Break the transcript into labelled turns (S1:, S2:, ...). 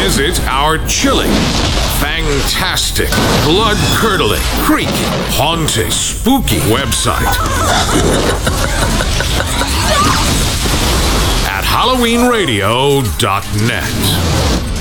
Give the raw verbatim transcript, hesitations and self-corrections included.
S1: visit our chilling, fantastic, blood-curdling, creepy, haunting, spooky website at halloween radio dot net.